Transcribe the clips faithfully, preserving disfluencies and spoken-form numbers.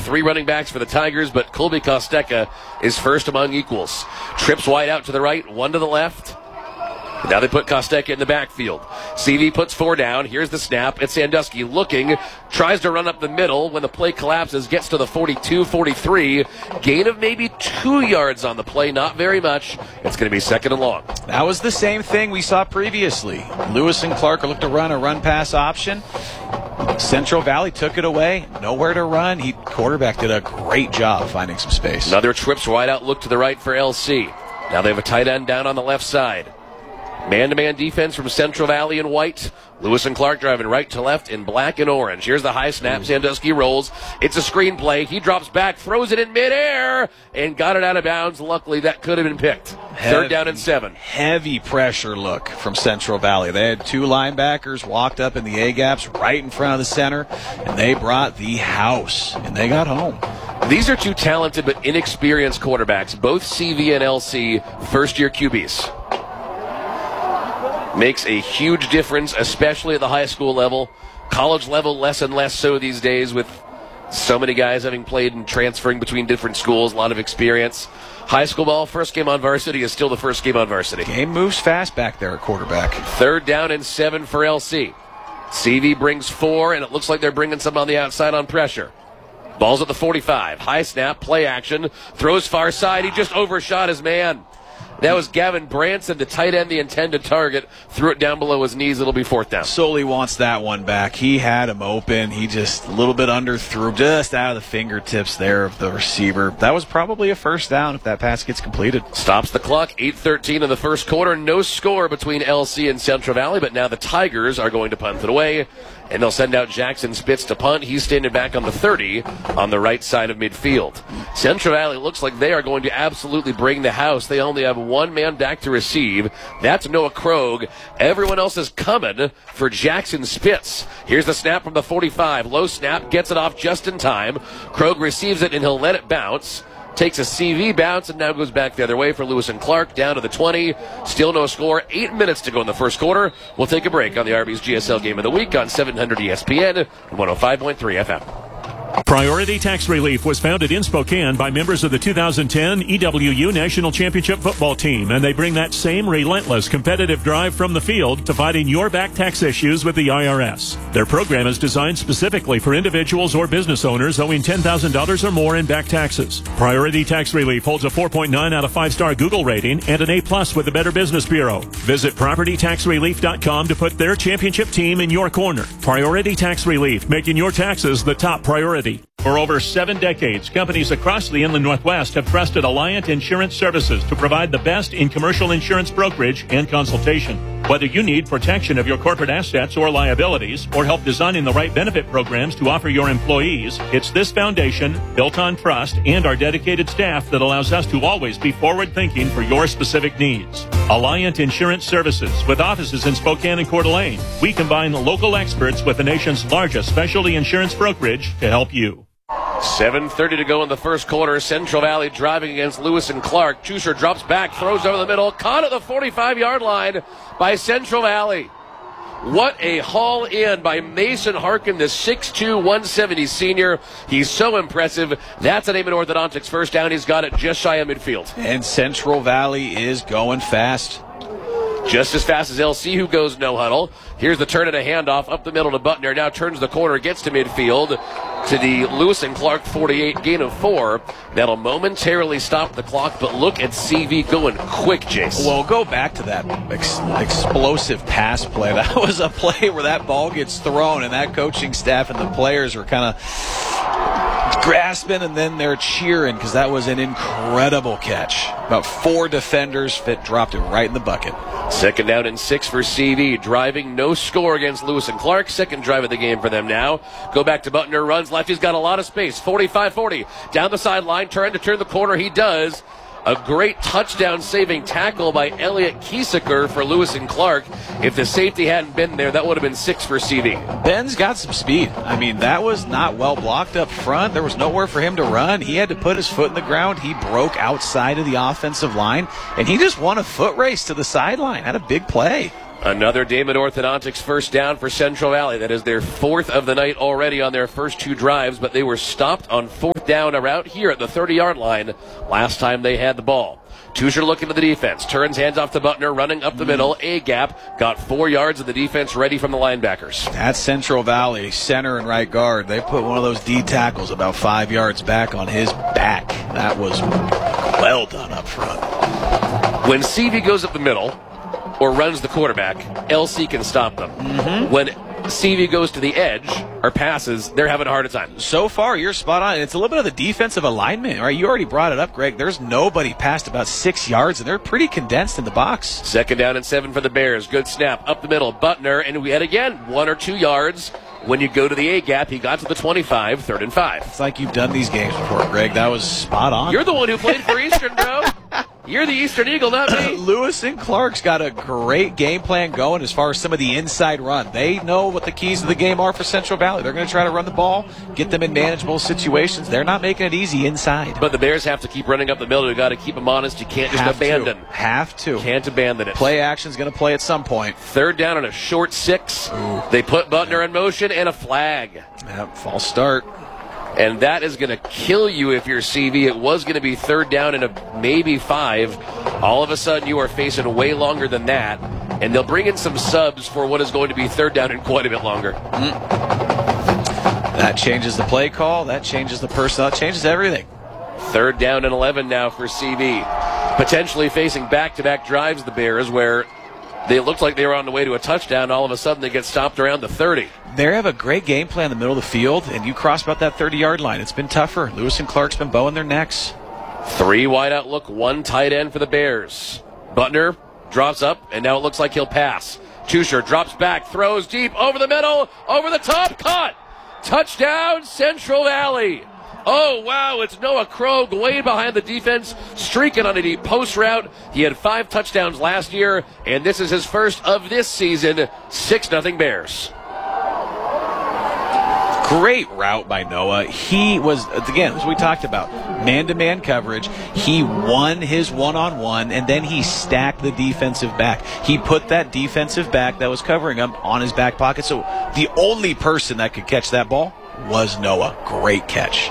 three running backs for the Tigers, but Colby Costeca is first among equals. Trips wide out to the right, one to the left. Now they put Costeca in the backfield. C V puts four down. Here's the snap. It's Sandusky looking, tries to run up the middle. When the play collapses, gets to the forty-two forty-three. Gain of maybe two yards on the play, not very much. It's going to be second and long. That was the same thing we saw previously. Lewis and Clark looked to run a run-pass option. Central Valley took it away. Nowhere to run. He quarterback did a great job finding some space. Another trips wide out look to the right for L C. Now they have a tight end down on the left side. Man-to-man defense from Central Valley in white. Lewis and Clark driving right to left in black and orange. Here's the high snap. Sandusky rolls. It's a screen play. He drops back, throws it in midair, and got it out of bounds. Luckily, that could have been picked. Heavy, Third down and seven. Heavy pressure look from Central Valley. They had two linebackers walked up in the A-gaps right in front of the center, and they brought the house, and they got home. These are two talented but inexperienced quarterbacks, both C V and L C first-year Q Bs. Makes a huge difference, especially at the high school level. College level, less and less so these days with so many guys having played and transferring between different schools, a lot of experience. High school ball, first game on varsity is still the first game on varsity. Game moves fast back there at quarterback. Third down and seven for L C. C V brings four, and it looks like they're bringing some on the outside on pressure. Ball's at the forty-five. High snap, play action, throws far side. He just overshot his man. That was Gavin Branson, the tight end, the intended target. Threw it down below his knees. It'll be fourth down. Sully wants that one back. He had him open. He just a little bit underthrew, just out of the fingertips there of the receiver. That was probably a first down if that pass gets completed. Stops the clock. eight thirteen in the first quarter. No score between L C and Central Valley, but now the Tigers are going to punt it away. And they'll send out Jackson Spitz to punt. He's standing back on the thirty on the right side of midfield. Central Valley looks like they are going to absolutely bring the house. They only have one man back to receive. That's Noah Krogh. Everyone else is coming for Jackson Spitz. Here's the snap from the forty-five. Low snap, gets it off just in time. Krogh receives it, and he'll let it bounce. Takes a C V bounce and now goes back the other way for Lewis and Clark, down to the twenty. Still no score. Eight minutes to go in the first quarter. We'll take a break on the Arby's G S L Game of the Week on seven hundred E S P N and one oh five point three F M. Priority Tax Relief was founded in Spokane by members of the two thousand ten E W U National Championship Football Team, and they bring that same relentless competitive drive from the field to fighting your back tax issues with the I R S. Their program is designed specifically for individuals or business owners owing ten thousand dollars or more in back taxes. Priority Tax Relief holds a four point nine out of five star Google rating and an A plus with the Better Business Bureau. Visit property tax relief dot com to put their championship team in your corner. Priority Tax Relief, making your taxes the top priority. For over seven decades, companies across the Inland Northwest have trusted Alliant Insurance Services to provide the best in commercial insurance brokerage and consultation. Whether you need protection of your corporate assets or liabilities, or help designing the right benefit programs to offer your employees, it's this foundation, built on trust, and our dedicated staff that allows us to always be forward-thinking for your specific needs. Alliant Insurance Services, with offices in Spokane and Coeur d'Alene. We combine local experts with the nation's largest specialty insurance brokerage to help you. seven thirty to go in the first quarter. Central Valley driving against Lewis and Clark. Chusher drops back, throws over the middle, caught at the forty-five-yard line by Central Valley. What a haul in by Mason Harkin, the six two, one seventy senior. He's so impressive. That's an Amon Orthodontics first down. He's got it just shy of midfield. And Central Valley is going fast. Just as fast as L C, who goes no huddle. Here's the turn and a handoff up the middle to Butner. Now turns the corner, gets to midfield to the Lewis and Clark forty-eight, gain of four. That'll momentarily stop the clock, but look at C V going quick, Jace. Well, go back to that ex- explosive pass play. That was a play where that ball gets thrown, and that coaching staff and the players are kind of grasping, and then they're cheering because that was an incredible catch. About four defenders fit, dropped it right in the bucket. Second down and six for C V. Driving, no score against Lewis and Clark. Second drive of the game for them now. Go back to Butner, runs left. He's got a lot of space. forty-five forty. Down the sideline, trying to turn the corner. He does. A great touchdown-saving tackle by Elliot Kieseker for Lewis and Clark. If the safety hadn't been there, that would have been six for C V. Ben's got some speed. I mean, that was not well blocked up front. There was nowhere for him to run. He had to put his foot in the ground. He broke outside of the offensive line, and he just won a foot race to the sideline. Had a big play. Another Damon Orthodontics first down for Central Valley. That is their fourth of the night already on their first two drives, but they were stopped on fourth fourth down around here at the thirty-yard line last time they had the ball. Tusher looking to the defense. Turns, hands off to Butner, running up the middle. A gap. Got four yards of the defense ready from the linebackers. At Central Valley, center and right guard, they put one of those D tackles about five yards back on his back. That was well done up front. When C V goes up the middle or runs the quarterback, L C can stop them. Mm-hmm. When C V goes to the edge or passes, they're having a harder time. So far, you're spot on. It's a little bit of the defensive alignment, right? You already brought it up, Greg. There's nobody past about six yards, and they're pretty condensed in the box. Second down and seven for the Bears. Good snap up the middle. Butner, and we had again one or two yards. When you go to the A gap, he got to the twenty-five, third and five. It's like you've done these games before, Greg. That was spot on. You're the one who played for Eastern, bro. You're the Eastern Eagle, not me. Lewis and Clark's got a great game plan going as far as some of the inside run. They know what the keys to the game are for Central Valley. They're going to try to run the ball, get them in manageable situations. They're not making it easy inside. But the Bears have to keep running up the middle. You've got to keep them honest. You can't just have abandon. To. Have to. Can't abandon it. Play action's going to play at some point. Third down on a short six. Ooh. They put Butner in motion and a flag. Yep, false start. And that is going to kill you if you're C V. It was going to be third down and a maybe five. All of a sudden, you are facing way longer than that. And they'll bring in some subs for what is going to be third down and quite a bit longer. Mm. That changes the play call. That changes the personnel. That changes everything. Third down and eleven now for C V. Potentially facing back-to-back drives, the Bears, where they looked like they were on the way to a touchdown. All of a sudden, they get stopped around the thirty. They have a great game plan in the middle of the field, and you cross about that thirty-yard line. It's been tougher. Lewis and Clark's been bowing their necks. Three wide out look, one tight end for the Bears. Butner drops up, and now it looks like he'll pass. Tusher drops back, throws deep, over the middle, over the top, caught! Touchdown, Central Valley! Oh, wow, it's Noah Krogh way behind the defense, streaking on a deep post route. He had five touchdowns last year, and this is his first of this season. six nothing Bears. Great route by Noah. He was, again, as we talked about, man-to-man coverage. He won his one-on-one, and then he stacked the defensive back. He put that defensive back that was covering him on his back pocket. So the only person that could catch that ball was Noah. Great catch.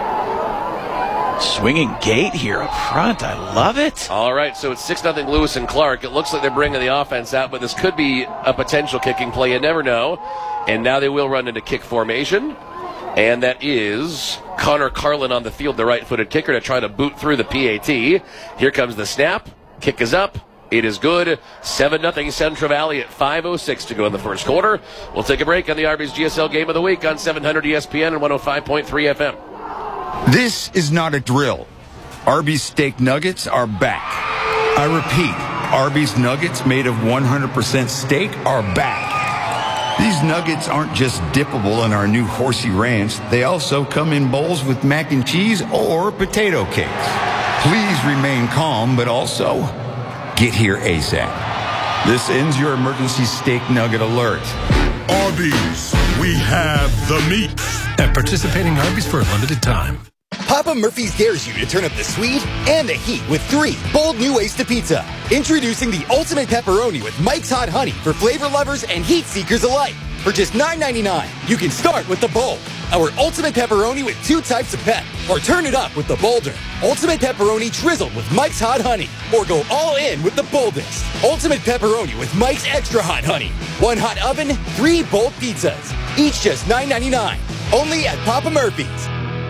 Swinging gate here up front. I love it. All right, so it's six nothing Lewis and Clark. It looks like they're bringing the offense out, but this could be a potential kicking play. You never know. And now they will run into kick formation. And that is Connor Carlin on the field, the right-footed kicker, to try to boot through the P A T. Here comes the snap. Kick is up. It is good. seven nothing Central Valley at five oh six to go in the first quarter. We'll take a break on the Arby's G S L Game of the Week on seven hundred E S P N and one oh five point three F M. This is not a drill. Arby's steak nuggets are back. I repeat, Arby's nuggets made of one hundred percent steak are back. These nuggets aren't just dippable in our new Horsey Ranch. They also come in bowls with mac and cheese or potato cakes. Please remain calm, but also get here ASAP. This ends your emergency steak nugget alert. Arby's, we have the meat. At participating Arby's for a limited time. Papa Murphy's dares you to turn up the sweet and the heat with three bold new ways to pizza. Introducing the Ultimate Pepperoni with Mike's Hot Honey for flavor lovers and heat seekers alike. For just nine ninety-nine, you can start with the bold, our Ultimate Pepperoni with two types of pep, or turn it up with the bolder, Ultimate Pepperoni drizzled with Mike's Hot Honey, or go all in with the boldest, Ultimate Pepperoni with Mike's Extra Hot Honey. One hot oven, three bold pizzas, each just nine ninety-nine. Only at Papa Murphy's.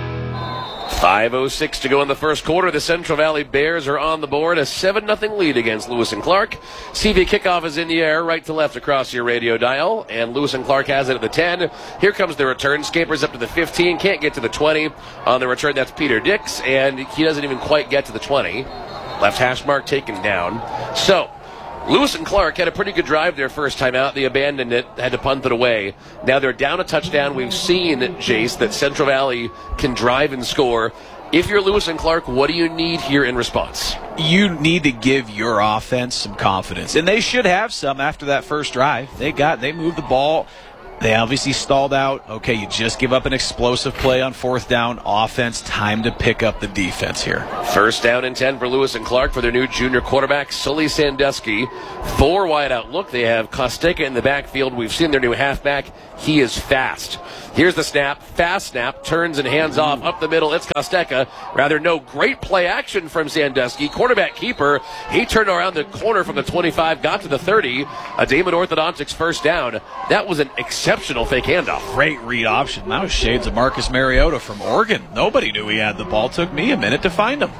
five oh six to go in the first quarter. The Central Valley Bears are on the board. A seven nothing lead against Lewis and Clark. C V kickoff is in the air, right to left across your radio dial. And Lewis and Clark has it at the ten. Here comes the return. Scapers up to the fifteen. Can't get to the twenty. On the return, that's Peter Dix. And he doesn't even quite get to the twenty. Left hash mark taken down. So, Lewis and Clark had a pretty good drive their first time out. They abandoned it, had to punt it away. Now they're down a touchdown. We've seen, Jace, that Central Valley can drive and score. If you're Lewis and Clark, what do you need here in response? You need to give your offense some confidence, and they should have some after that first drive. They got, they moved the ball. They obviously stalled out. Okay, you just give up an explosive play on fourth down. Offense, time to pick up the defense here. First down and ten for Lewis and Clark for their new junior quarterback, Sully Sandusky. Four wide out look. They have Kosteka in the backfield. We've seen their new halfback. He is fast. Here's the snap. Fast snap. Turns and hands off up the middle. It's Kosteka. Rather, no great play action from Sandusky. Quarterback keeper. He turned around the corner from the twenty-five, got to the thirty. A Damon Orthodontics first down. That was an exceptional fake handoff. Great read option. That was shades of Marcus Mariota from Oregon. Nobody knew he had the ball. Took me a minute to find him.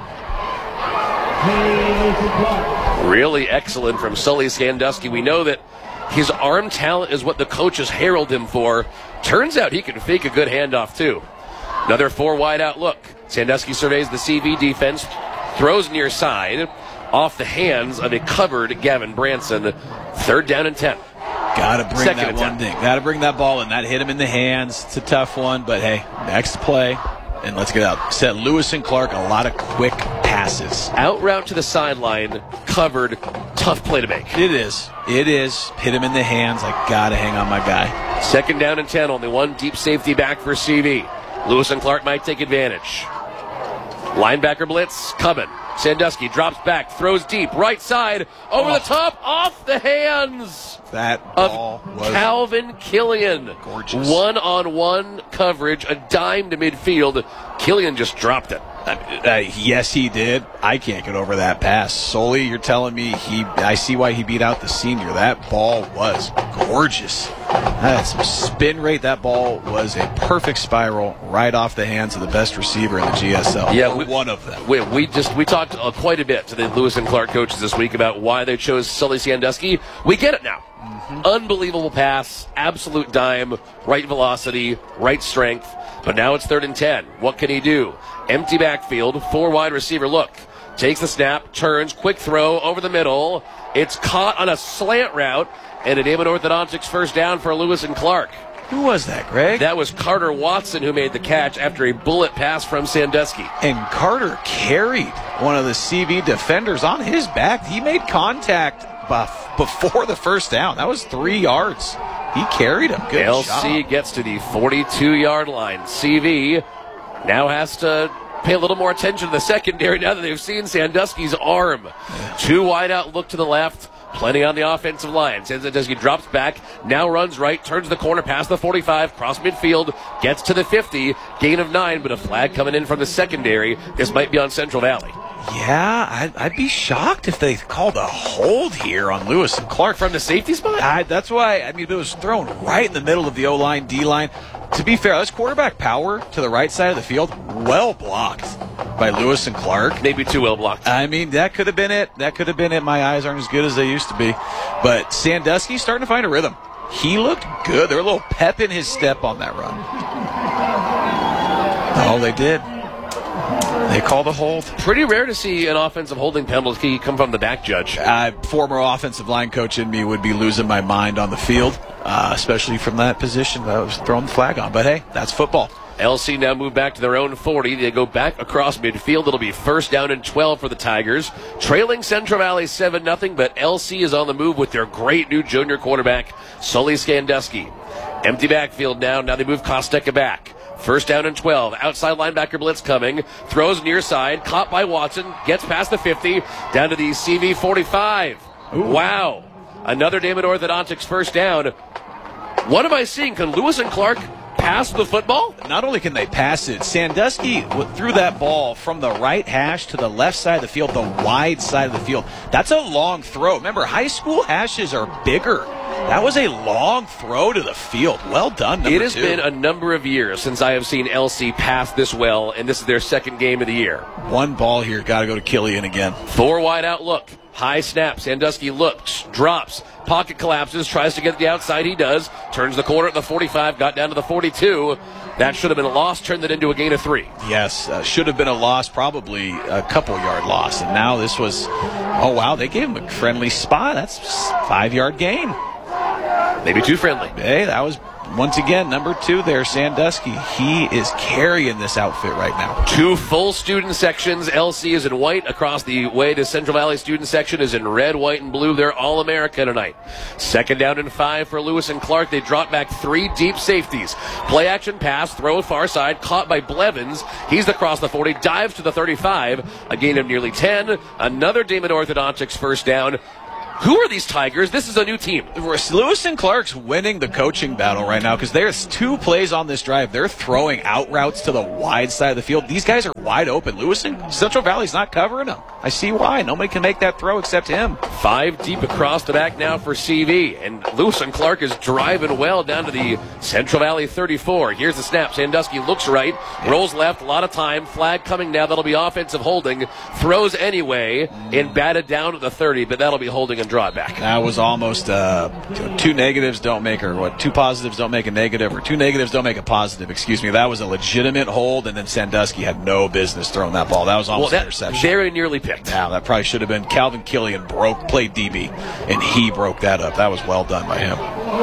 Really excellent from Sully Sandusky. We know that his arm talent is what the coaches herald him for. Turns out he can fake a good handoff, too. Another four wide out look. Sandusky surveys the C V defense, throws near side, off the hands of a covered Gavin Branson. Third down and ten. Gotta bring Second that and one ten. thing. Gotta bring that ball in. That hit him in the hands. It's a tough one, but hey, next play, and let's get out. Set Lewis and Clark a lot of quick passes. Out route to the sideline, covered, tough play to make. It is. It is. Hit him in the hands. I gotta hang on my guy. Second down and ten, only one deep safety back for C V. Lewis and Clark might take advantage. Linebacker blitz, coming. Sandusky drops back, throws deep, right side, over Oh. the top, off the hands That of ball was Calvin Killian. gorgeous. One-on-one coverage, a dime to midfield. Killian just dropped it. Uh, uh, yes, he did. I can't get over that pass. Sully, you're telling me he? I see why he beat out the senior. That ball was gorgeous. That's some spin rate. That ball was a perfect spiral right off the hands of the best receiver in the G S L. Yeah, Or we- one of them. We, we just we talked uh, quite a bit to the Lewis and Clark coaches this week about why they chose Sully Sandusky. We get it now. Mm-hmm. Unbelievable pass, absolute dime, right velocity, right strength. But now it's third and ten. What can he do? Empty backfield, four wide receiver look. Takes the snap, turns, quick throw over the middle. It's caught on a slant route, and a Damon Orthodontics first down for Lewis and Clark. Who was that, Greg? That was Carter Watson who made the catch after a bullet pass from Sandusky. And Carter carried one of the C V defenders on his back. He made contact bef- before the first down. That was three yards. He carried him. Good L C job. gets to the forty-two-yard line. C V now has to pay a little more attention to the secondary now that they've seen Sandusky's arm. Two wide out, look to the left. Plenty on the offensive line. Sandusky drops back, now runs right, turns the corner past the forty-five, cross midfield, gets to the fifty, gain of nine, but a flag coming in from the secondary. This might be on Central Valley. Yeah, I'd, I'd be shocked if they called a hold here on Lewis and Clark. From the safety spot? I, that's why, I mean, it was thrown right in the middle of the O-line, D-line. To be fair, that's quarterback power to the right side of the field. Well blocked by Lewis and Clark. Maybe too well blocked. I mean, that could have been it. That could have been it. My eyes aren't as good as they used to be. But Sandusky's starting to find a rhythm. He looked good. There was a little pep in his step on that run. Oh, they did. They called a hold. Pretty rare to see an offensive holding penalty come from the back judge. Uh, former offensive line coach in me would be losing my mind on the field, uh, especially from that position that I was throwing the flag on. But hey, that's football. L C now move back to their own forty. They go back across midfield. It'll be first down and twelve for the Tigers. Trailing Central Valley seven nothing, but L C is on the move with their great new junior quarterback, Sully Sandusky. Empty backfield now. Now they move Kosteka back. First down and twelve. Outside linebacker blitz coming. Throws near side. Caught by Watson. Gets past the fifty. Down to the C V forty-five. Ooh. Wow. Another Damon Orthodontics first down. What am I seeing? Can Lewis and Clark pass the football? Not only can they pass it, Sandusky threw that ball from the right hash to the left side of the field, the wide side of the field. That's a long throw. Remember, high school hashes are bigger. That was a long throw to the field. Well done, number It has two. been a number of years since I have seen L C pass this well, and this is their second game of the year. One ball here. Got to go to Killian again. Four wide out look. High snap. Sandusky looks, drops, pocket collapses, tries to get the outside. He does. Turns the corner at the forty-five, got down to the forty-two. That should have been a loss, turned it into a gain of three. Yes, uh, should have been a loss, probably a couple yard loss. And now this was, oh wow, they gave him a friendly spot. That's five yard gain. Maybe too friendly. Hey, that was once again, number two there, Sandusky. He is carrying this outfit right now. Two full student sections. L C is in white. Across the way to Central Valley student section is in red, white, and blue. They're All-America tonight. Second down and five for Lewis and Clark. They drop back three deep safeties. Play action pass, throw far side, caught by Blevins. He's across the forty, dives to the thirty-five. A gain of nearly ten. Another Damon Orthodontics first down. Who are these Tigers? This is a new team. Lewis and Clark's winning the coaching battle right now because there's two plays on this drive. They're throwing out routes to the wide side of the field. These guys are wide open. Lewis and Central Valley's not covering them. I see why. Nobody can make that throw except him. Five deep across the back now for C V. And Lewis and Clark is driving well down to the Central Valley thirty-four. Here's the snap. Sandusky looks right, rolls left, a lot of time. Flag coming now. That'll be offensive holding. Throws anyway and batted down to the thirty, but that'll be holding and draw it back. That was almost uh, two negatives don't make, or what, two positives don't make a negative, or two negatives don't make a positive, excuse me. That was a legitimate hold, and then Sandusky had no business throwing that ball. That was almost well, an interception. Very nearly picked. Now, that probably should have been Calvin Killian broke, played D B, and he broke that up. That was well done by him.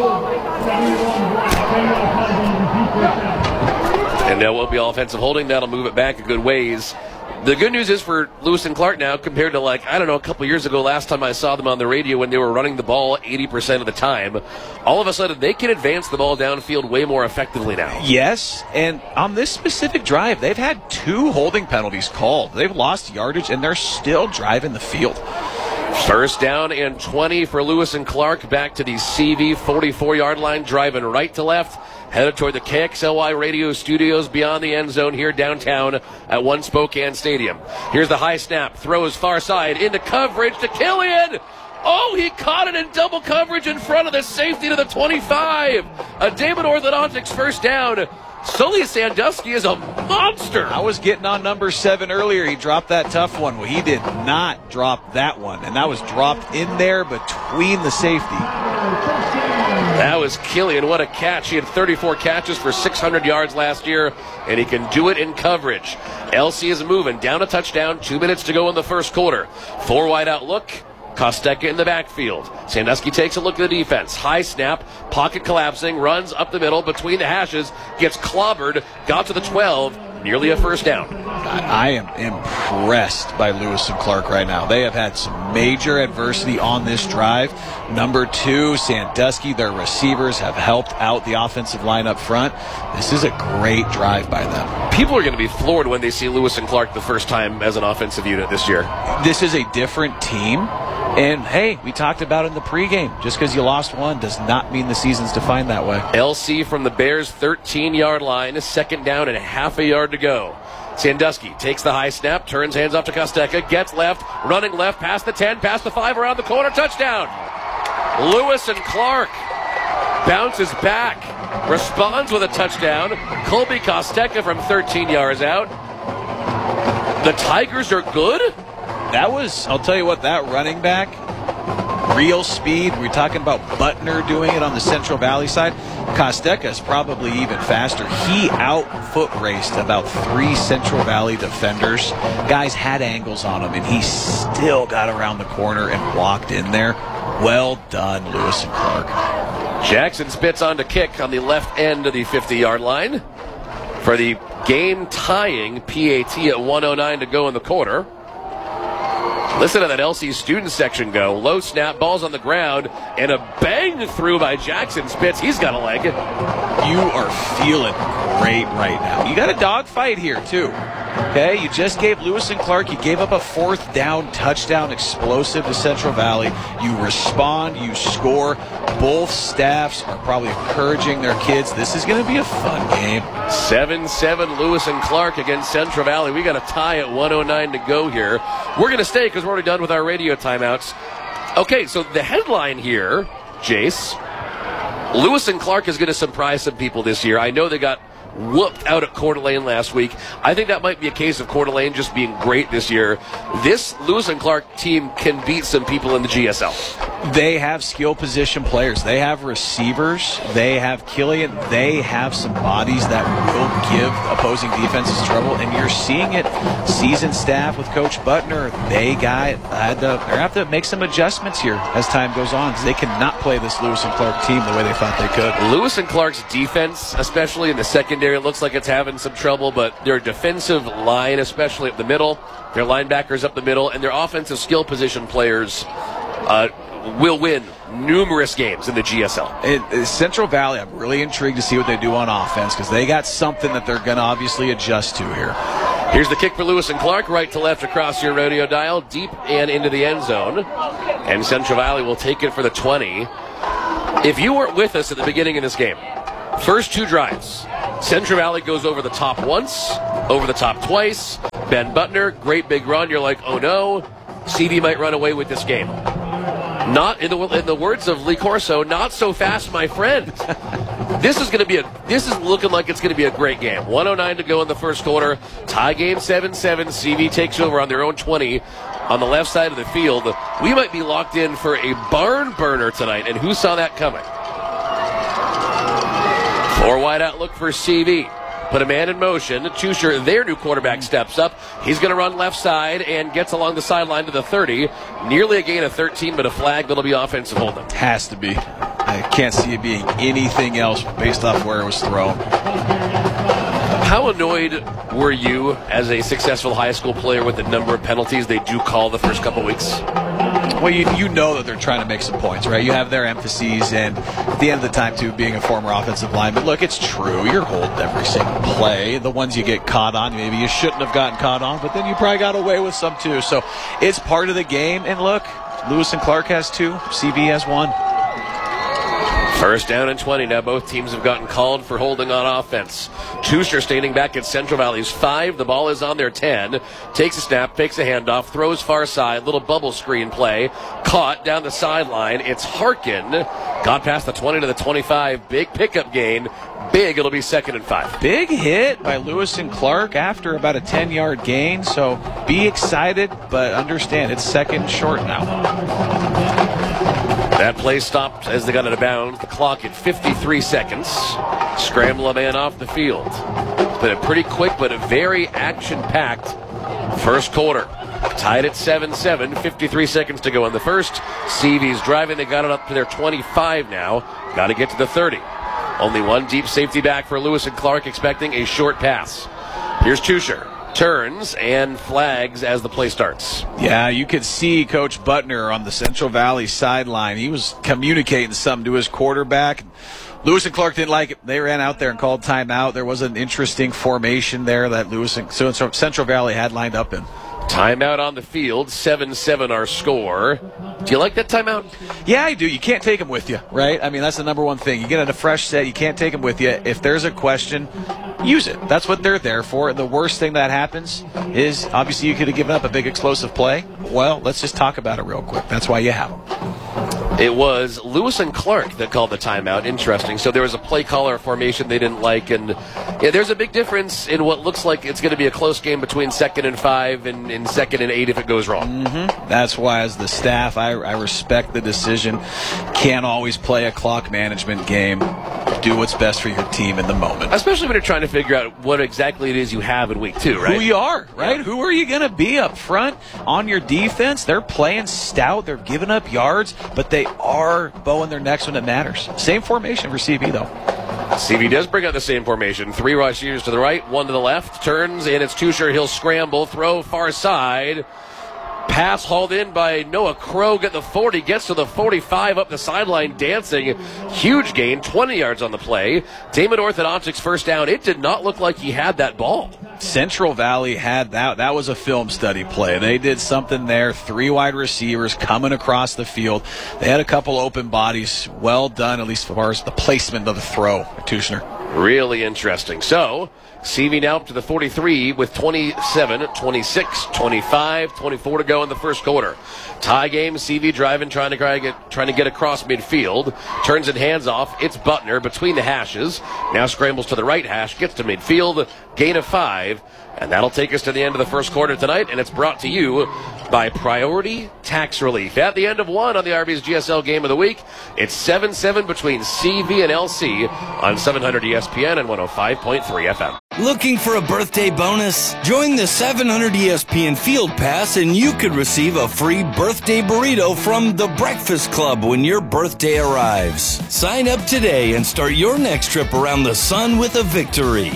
And now will be offensive holding. That'll move it back a good ways. The good news is for Lewis and Clark now, compared to, like, I don't know, a couple years ago, last time I saw them on the radio when they were running the ball eighty percent of the time, all of a sudden they can advance the ball downfield way more effectively now. Yes, and on this specific drive, they've had two holding penalties called. They've lost yardage, and they're still driving the field. First down and twenty for Lewis and Clark, back to the C V forty-four-yard line, driving right to left, headed toward the K X L Y radio studios beyond the end zone here downtown at One Spokane Stadium. Here's the high snap, throws far side into coverage to Killian. Oh, he caught it in double coverage in front of the safety to the twenty-five. A Damon Orthodontics first down. Sully Sandusky is a monster. I was getting on number seven earlier. He dropped that tough one. Well, he did not drop that one, and that was dropped in there between the safety. That was Killian. What a catch. He had thirty-four catches for six hundred yards last year, and he can do it in coverage. L C is moving down a touchdown. Two minutes to go in the first quarter. Four wide out look. Kostecka in the backfield. Sandusky takes a look at the defense. High snap, pocket collapsing, runs up the middle between the hashes, gets clobbered, got to the twelve, nearly a first down. I am impressed by Lewis and Clark right now. They have had some major adversity on this drive. Number two, Sandusky, their receivers have helped out the offensive line up front. This is a great drive by them. People are going to be floored when they see Lewis and Clark the first time as an offensive unit this year. This is a different team. And, hey, we talked about it in the pregame. Just because you lost one does not mean the season's defined that way. L C from the Bears' thirteen-yard line. Second down and half a yard to go. Sandusky takes the high snap, turns hands off to Kostecka, gets left, running left, past the ten, past the five, around the corner, touchdown. Lewis and Clark bounces back, responds with a touchdown. Colby Kostecka from thirteen yards out. The Tigers are good? That was, I'll tell you what, that running back, real speed. We're talking about Butner doing it on the Central Valley side. Kostecka is probably even faster. He out-foot raced about three Central Valley defenders. Guys had angles on him, and he still got around the corner and walked in there. Well done, Lewis and Clark. Jackson spits on to kick on the left end of the fifty-yard line for the game-tying P A T at one oh nine to go in the quarter. Listen to that L C student section go. Low snap, balls on the ground, and a bang through by Jackson Spitz. He's got a leg. You are feeling great right now. You got a dogfight here, too. Okay, you just gave Lewis and Clark, you gave up a fourth down touchdown explosive to Central Valley. You respond, you score. Both staffs are probably encouraging their kids. This is going to be a fun game. seven seven Lewis and Clark against Central Valley. We got a tie at one oh nine to go here. We're going to stay because we're already done with our radio timeouts. Okay, so the headline here, Jace, Lewis and Clark is going to surprise some people this year. I know they got whooped out at Coeur d'Alene last week. I think that might be a case of Coeur d'Alene just being great this year. This Lewis and Clark team can beat some people in the G S L. They have skill position players. They have receivers. They have Killian. They have some bodies that will give opposing defenses trouble, and you're seeing it. Seasoned staff with Coach Butner, they got had to, they have to make some adjustments here as time goes on because they cannot play this Lewis and Clark team the way they thought they could. Lewis and Clark's defense, especially in the secondary, it looks like it's having some trouble, but their defensive line, especially up the middle, their linebackers up the middle, and their offensive skill position players uh, will win numerous games in the G S L. It, it, Central Valley, I'm really intrigued to see what they do on offense because they got something that they're going to obviously adjust to here. Here's the kick for Lewis and Clark, right to left across your radio dial, deep and into the end zone. And Central Valley will take it for the twenty. If you weren't with us at the beginning of this game, first two drives, Central Valley goes over the top once, over the top twice. Ben Butner, great big run. You're like, oh no, C V might run away with this game. Not in the in the words of Lee Corso, not so fast, my friend. This is going to be a. This is looking like it's going to be a great game. one oh nine to go in the first quarter. Tie game seven seven. C V takes over on their own twenty on the left side of the field. We might be locked in for a barn burner tonight, and who saw that coming? Four wide out look for C V. Put a man in motion. Tusher, their new quarterback, steps up. He's going to run left side and gets along the sideline to the thirty. Nearly a gain of thirteen, but a flag that'll be offensive holding. Has to be. I can't see it being anything else based off where it was thrown. How annoyed were you as a successful high school player with the number of penalties they do call the first couple weeks? Well, you you know that they're trying to make some points, right? You have their emphases, and at the end of the time, too, being a former offensive lineman, look, it's true. You're holding every single play. The ones you get caught on, maybe you shouldn't have gotten caught on, but then you probably got away with some, too. So it's part of the game, and look, Lewis and Clark has two. C V has one. First down and twenty. Now both teams have gotten called for holding on offense. Tusher standing back at Central Valley's five. The ball is on their ten. Takes a snap, takes a handoff, throws far side. Little bubble screen play. Caught down the sideline. It's Harkin. Got past the twenty to the twenty-five. Big pickup gain. Big. It'll be second and five. Big hit by Lewis and Clark after about a ten-yard gain. So be excited, but understand it's second short now. That play stopped as they got it out of bounds. The clock at fifty-three seconds. Scramble a man off the field. It's been a pretty quick but a very action-packed first quarter. Tied at seven seven. fifty-three seconds to go in the first. C V's driving. They got it up to their twenty-five now. Got to get to the thirty. Only one deep safety back for Lewis and Clark, expecting a short pass. Here's Tusher. Turns and flags as the play starts. Yeah, you could see Coach Butner on the Central Valley sideline. He was communicating something to his quarterback. Lewis and Clark didn't like it. They ran out there and called timeout. There was an interesting formation there that Lewis and so Central Valley had lined up in. Timeout on the field, seven seven our score. Do you like that timeout? Yeah, I do. You can't take them with you, right? I mean, that's the number one thing. You get a fresh set, you can't take them with you. If there's a question, use it. That's what they're there for. The worst thing that happens is, obviously, you could have given up a big explosive play. Well, let's just talk about it real quick. That's why you have them. It was Lewis and Clark that called the timeout. Interesting. So there was a play caller formation they didn't like, and yeah, there's a big difference in what looks like it's going to be a close game between second and five and, and second and eight if it goes wrong. Mm-hmm. That's why, as the staff, I, I respect the decision. Can't always play a clock management game. Do what's best for your team in the moment. Especially when you're trying to figure out what exactly it is you have in week two, right? Who you are, right? Yeah. Who are you going to be up front on your defense? They're playing stout. They're giving up yards, but they are bowing their necks when it matters. Same formation for C V, though. C V does bring out the same formation. Three receivers to the right, one to the left. Turns, and it's Tusher. He'll scramble, throw far side. Pass hauled in by Noah Krogh at the forty. Gets to the forty-five, up the sideline dancing. Huge gain, twenty yards on the play. Damon Orthodontics first down. It did not look like he had that ball. Central Valley had that. That was a film study play. They did something there. Three wide receivers coming across the field. They had a couple open bodies. Well done, at least as far as the placement of the throw, Tushner. Really interesting. So, C V now up to the forty-three with twenty-seven, twenty-six, twenty-five, twenty-four to go in the first quarter. Tie game, C V driving, trying to get, trying to get across midfield. Turns and hands off. It's Butner between the hashes. Now scrambles to the right hash, gets to midfield, gain of five. And that'll take us to the end of the first quarter tonight, and it's brought to you by Priority Tax Relief. At the end of one on the Arby's G S L Game of the Week, it's seven seven between C V and L C on seven hundred E S P N and one oh five point three F M. Looking for a birthday bonus? Join the seven hundred E S P N Field Pass and you could receive a free birthday burrito from The Breakfast Club when your birthday arrives. Sign up today and start your next trip around the sun with a victory.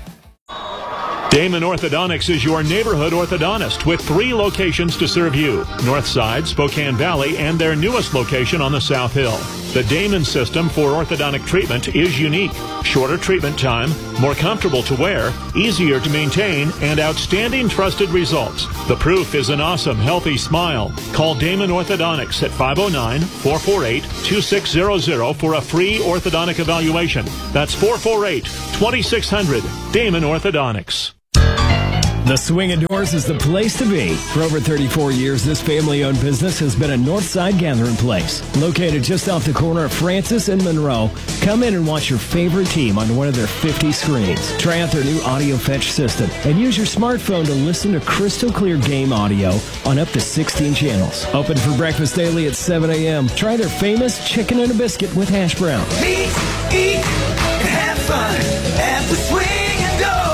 Damon Orthodontics is your neighborhood orthodontist with three locations to serve you. Northside, Spokane Valley, and their newest location on the South Hill. The Damon system for orthodontic treatment is unique. Shorter treatment time, more comfortable to wear, easier to maintain, and outstanding trusted results. The proof is an awesome, healthy smile. Call Damon Orthodontics at five oh nine, four four eight, two six zero zero for a free orthodontic evaluation. That's four four eight, two six zero zero. Damon Orthodontics. The Swingin' Doors is the place to be. For over thirty-four years, this family-owned business has been a Northside gathering place. Located just off the corner of Francis and Monroe, come in and watch your favorite team on one of their fifty screens. Try out their new audio fetch system and use your smartphone to listen to crystal clear game audio on up to sixteen channels. Open for breakfast daily at seven a.m. Try their famous chicken and a biscuit with hash brown. Meet, eat, and have fun at the Swingin' Doors.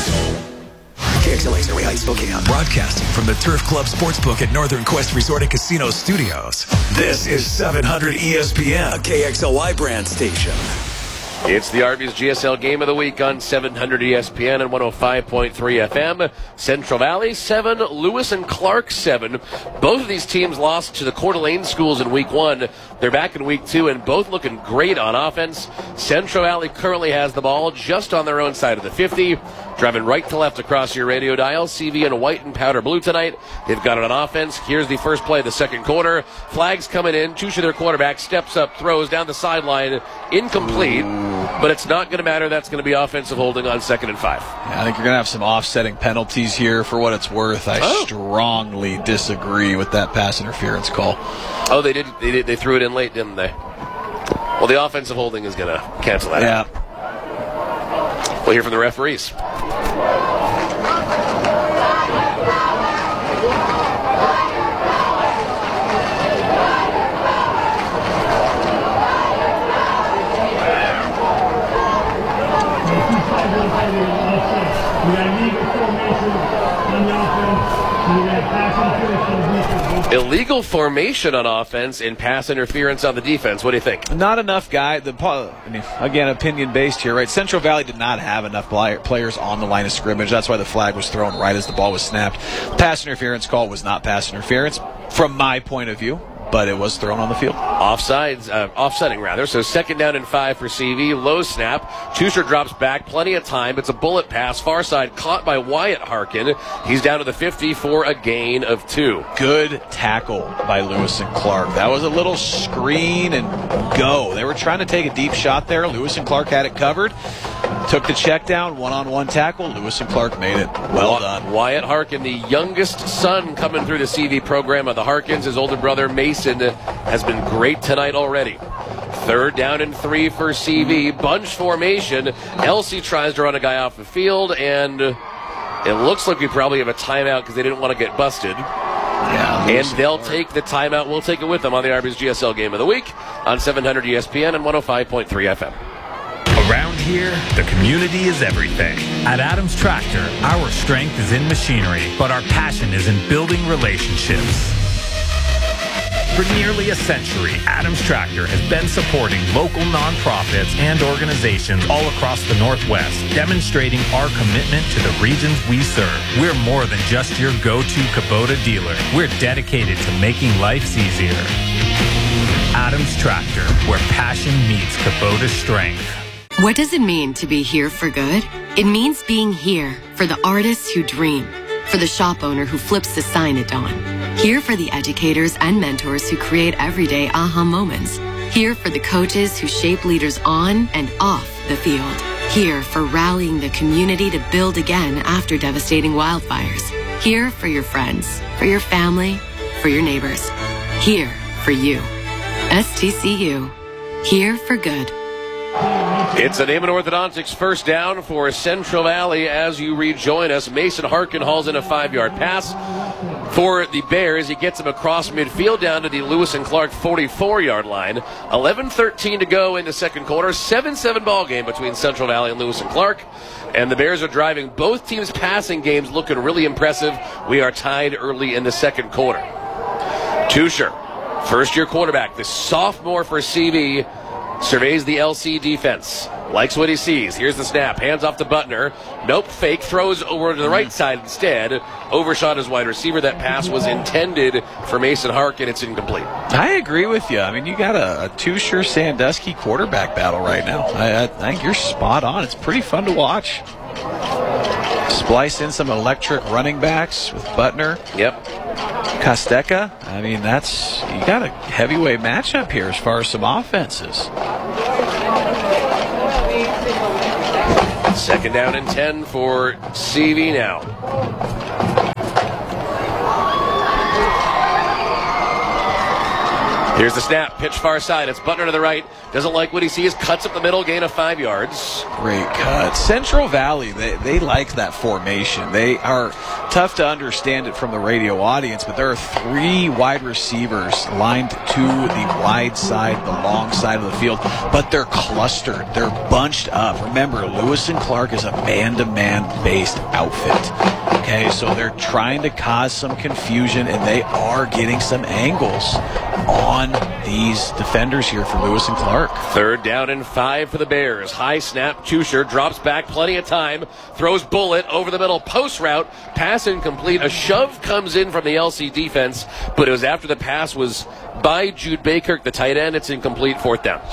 K X L A's Area Heights, Spokane. Broadcasting from the Turf Club Sportsbook at Northern Quest Resort and Casino Studios. This is seven hundred E S P N, a K X L Y brand station. It's the Arby's G S L Game of the Week on seven hundred E S P N and one oh five point three F M. Central Valley seven, Lewis and Clark seven. Both of these teams lost to the Coeur d'Alene schools in week one. They're back in week two and both looking great on offense. Central Valley currently has the ball just on their own side of the fifty. Driving right to left across your radio dial. C V in white and powder blue tonight. They've got it on offense. Here's the first play of the second quarter. Flags coming in. Tusha, their quarterback, steps up, throws down the sideline. Incomplete. But it's not going to matter. That's going to be offensive holding on second and five. Yeah, I think you're going to have some offsetting penalties here for what it's worth. I oh. strongly disagree with that pass interference call. Oh, they did. They did. They threw it in late, didn't they? Well, the offensive holding is going to cancel that yeah. out. We'll hear from the referees. Illegal formation on offense and pass interference on the defense. What do you think? Not enough guy. The I mean, again, opinion based here, right? Central Valley did not have enough players on the line of scrimmage. That's why the flag was thrown right as the ball was snapped. Pass interference call was not pass interference from my point of view, but it was thrown on the field. Offsides, uh, offsetting rather. So second down and five for C V. Low snap. Tusher drops back. Plenty of time. It's a bullet pass. Far side caught by Wyatt Harkin. He's down to the fifty for a gain of two. Good tackle by Lewis and Clark. That was a little screen and go. They were trying to take a deep shot there. Lewis and Clark had it covered. Took the check down. One-on-one tackle. Lewis and Clark made it. Well done. Wyatt Harkin, the youngest son coming through the C V program of the Harkins. His older brother Mason has been great tonight already. Third down and three for C V. Bunch formation. L C tries to run a guy off the field, and it looks like we probably have a timeout because they didn't want to get busted. Yeah, and they'll take the timeout. We'll take it with them on the Arby's G S L Game of the Week on seven hundred E S P N and one oh five point three F M. Around here, the community is everything. At Adams Tractor, our strength is in machinery, but our passion is in building relationships. For nearly a century, Adams Tractor has been supporting local nonprofits and organizations all across the Northwest, demonstrating our commitment to the regions we serve. We're more than just your go-to Kubota dealer. We're dedicated to making lives easier. Adams Tractor, where passion meets Kubota strength. What does it mean to be here for good? It means being here for the artists who dream, for the shop owner who flips the sign at dawn, here for the educators and mentors who create everyday aha moments, here for the coaches who shape leaders on and off the field, Here for rallying the community to build again after devastating wildfires. Here for your friends, for your family, for your neighbors. Here for you. S T C U. Here for good. It's a Naaman Orthodontics first down for Central Valley as you rejoin us. Mason Harkin hauls in a five-yard pass for the Bears. He gets him across midfield down to the Lewis and Clark forty-four-yard line. eleven thirteen to go in the second quarter. seven seven ball game between Central Valley and Lewis and Clark. And the Bears are driving both teams' passing games looking really impressive. We are tied early in the second quarter. Tusher, first-year quarterback, the sophomore for C V, surveys the L C defense. Likes what he sees. Here's the snap. Hands off to Butner. Nope. Fake. Throws over to the right side instead. Overshot his wide receiver. That pass was intended for Mason Harkin. It's incomplete. I agree with you. I mean, you got a, a Tusher Sandusky quarterback battle right now. I, I think you're spot on. It's pretty fun to watch. Splice in some electric running backs with Butner. Yep. Kosteka. I mean, that's, you got a heavyweight matchup here as far as some offenses. Second down and ten for C V now. Here's the snap. Pitch far side. It's Butner to the right. Doesn't like what he sees. Cuts up the middle. Gain of five yards. Great cut. Central Valley, they, they like that formation. They are tough to understand it from the radio audience, but there are three wide receivers lined to the wide side, the long side of the field, but they're clustered. They're bunched up. Remember, Lewis and Clark is a man-to-man based outfit. Okay, so they're trying to cause some confusion, and they are getting some angles on these defenders here for Lewis and Clark. Third down and five for the Bears. High snap. Tusher drops back. Plenty of time. Throws Bullet over the middle. Post route. Pass incomplete. A shove comes in from the L C defense, but it was after the pass was by Jude Baykirk, the tight end. It's incomplete. Fourth down.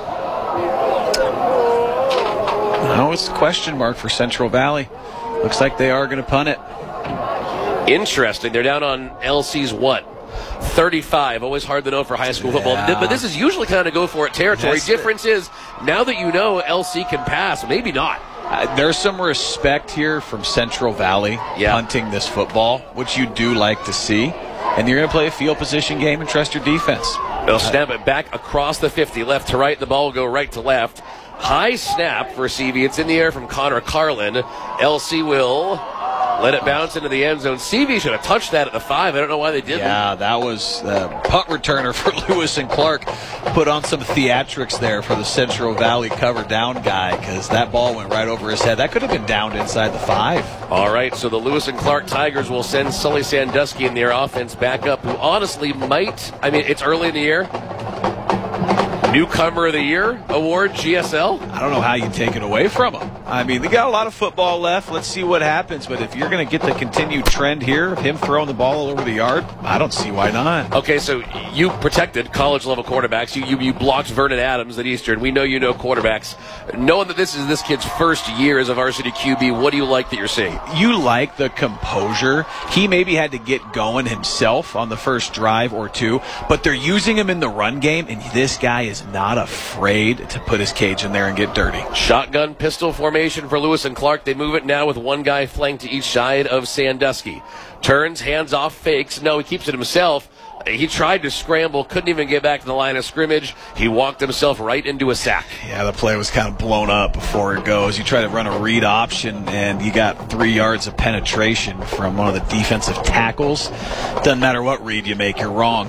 Now it's a question mark for Central Valley. Looks like they are going to punt it. Interesting. They're down on L C's what? thirty-five. Always hard to know for high school football. Yeah. But this is usually kind of go for it territory. That's Difference is, now that you know L C can pass, maybe not. Uh, there's some respect here from Central Valley yeah. punting this football, which you do like to see. And you're going to play a field position game and trust your defense. They'll snap it back across the fifty, left to right. The ball will go right to left. High snap for C V. It's in the air from Connor Carlin. L C will let it bounce into the end zone. C V should have touched that at the five. I don't know why they didn't. Yeah, that was the punt returner for Lewis and Clark. Put on some theatrics there for the Central Valley cover down guy because that ball went right over his head. That could have been downed inside the five. All right, so the Lewis and Clark Tigers will send Sully Sandusky in their offense back up, who honestly might, I mean, it's early in the year. Newcomer of the Year award, G S L? I don't know how you take it away from them. I mean, they got a lot of football left. Let's see what happens. But if you're going to get the continued trend here of him throwing the ball all over the yard, I don't see why not. Okay, so you protected college-level quarterbacks. You, you you blocked Vernon Adams at Eastern. We know you know quarterbacks. Knowing that this is this kid's first year as a varsity Q B, what do you like that you're seeing? You like the composure. He maybe had to get going himself on the first drive or two, but they're using him in the run game, and this guy is not afraid to put his cage in there and get dirty. Shotgun pistol formation for Lewis and Clark. They move it now with one guy flanked to each side of Sandusky. Turns, hands off, fakes. No, he keeps it himself. He tried to scramble, couldn't even get back to the line of scrimmage. He walked himself right into a sack. Yeah, the play was kind of blown up before it goes. You try to run a read option, and you got three yards of penetration from one of the defensive tackles. Doesn't matter what read you make, you're wrong.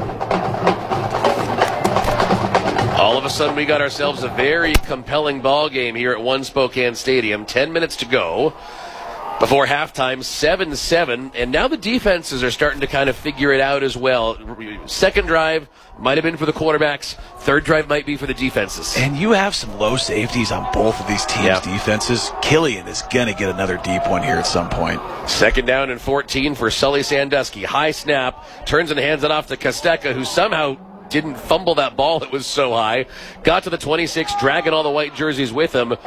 All of a sudden, we got ourselves a very compelling ball game here at One Spokane Stadium. Ten minutes to go before halftime, seven seven. And now the defenses are starting to kind of figure it out as well. Second drive might have been for the quarterbacks. Third drive might be for the defenses. And you have some low safeties on both of these teams' yeah. defenses. Killian is going to get another deep one here at some point. Second down and fourteen for Sully Sandusky. High snap. Turns and hands it off to Kosteka, who somehow didn't fumble that ball. It was so high. Got to the twenty-six, dragging all the white jerseys with him.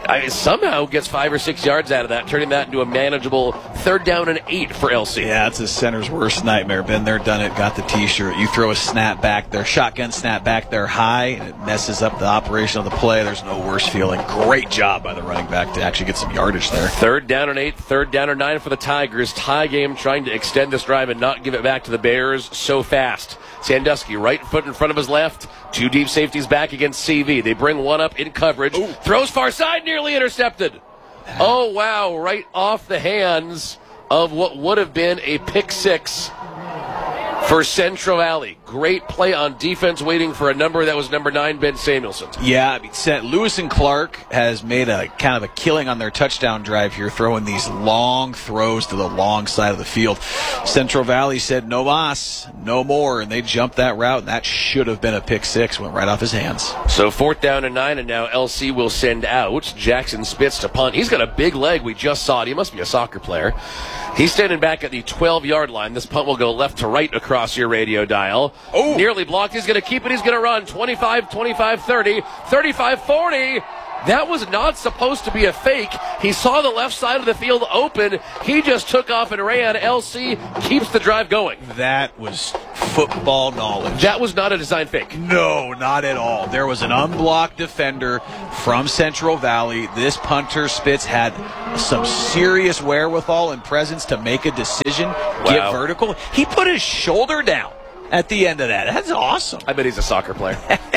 I, somehow gets five or six yards out of that, turning that into a manageable third down and eight for L C. Yeah, it's a center's worst nightmare. Been there, done it, got the T-shirt. You throw a snap back there, shotgun snap back there high, and it messes up the operation of the play. There's no worse feeling. Great job by the running back to actually get some yardage there. Third down and eight, third down and nine for the Tigers. Tie game, trying to extend this drive and not give it back to the Bears so fast. Sandusky, right foot in front of his left. Two deep safeties back against C V. They bring one up in coverage. Ooh. Throws far side, nearly intercepted. Oh, wow, right off the hands of what would have been a pick six for Central Valley. Great play on defense, waiting for a number that was number nine, Ben Samuelson. Yeah, I mean, Lewis and Clark has made a kind of a killing on their touchdown drive here, throwing these long throws to the long side of the field. Central Valley said, no mas, no more, and they jumped that route, and that should have been a pick six. Went right off his hands. So fourth down and nine, and now L C will send out Jackson Spitz to punt. He's got a big leg. We just saw it. He must be a soccer player. He's standing back at the twelve-yard line. This punt will go left to right across your radio dial. Oh, nearly blocked. He's going to keep it. He's going to run twenty-five, twenty-five, thirty, thirty-five, forty. That was not supposed to be a fake. He saw the left side of the field open. He just took off and ran. L C keeps the drive going. That was football knowledge. That was not a design fake. No, not at all. There was an unblocked defender from Central Valley. This punter, Spitz, had some serious wherewithal and presence to make a decision, wow. Get vertical. He put his shoulder down at the end of that. That's awesome. I bet he's a soccer player.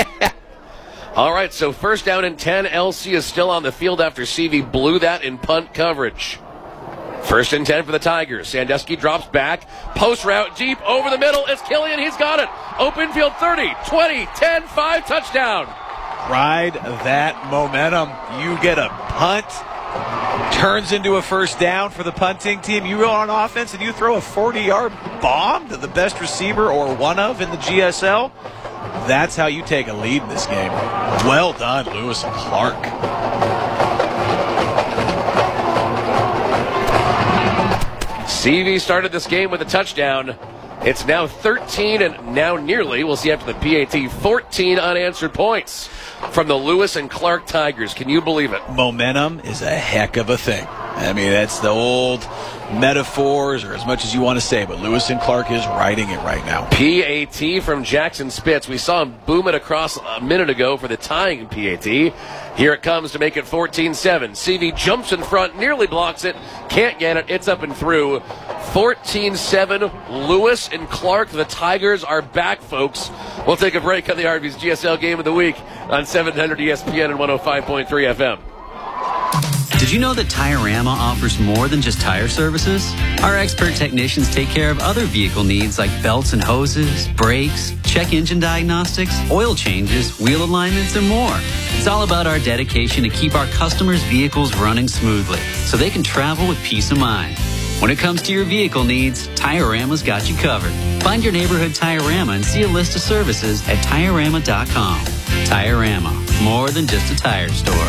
All right, so first down and ten. L C is still on the field after C V blew that in punt coverage. First and ten for the Tigers. Sandusky drops back. Post route deep over the middle. It's Killian. He's got it. Open field thirty, twenty, ten, five, touchdown. Ride that momentum. You get a punt. Turns into a first down for the punting team. You go on offense and you throw a forty-yard bomb to the best receiver or one of in the G S L. That's how you take a lead in this game. Well done, Lewis and Clark. C V started this game with a touchdown. It's now thirteen and now nearly, we'll see after the P A T, fourteen unanswered points from the Lewis and Clark Tigers. Can you believe it? Momentum is a heck of a thing. I mean, that's the old metaphors or as much as you want to say, but Lewis and Clark is riding it right now. P A T from Jackson Spitz. We saw him boom it across a minute ago for the tying P A T. Here it comes to make it fourteen seven. C V jumps in front, nearly blocks it, can't get it, it's up and through. fourteen seven, Lewis and Clark. The Tigers are back, folks. We'll take a break on the Arby's G S L Game of the Week on seven hundred E S P N and one oh five point three F M. Did you know that Tire-Rama offers more than just tire services? Our expert technicians take care of other vehicle needs like belts and hoses, brakes, check engine diagnostics, oil changes, wheel alignments, and more. It's all about our dedication to keep our customers' vehicles running smoothly so they can travel with peace of mind. When it comes to your vehicle needs, Tire-Rama's got you covered. Find your neighborhood Tire-Rama and see a list of services at Tire Rama dot com. Tire-Rama, more than just a tire store.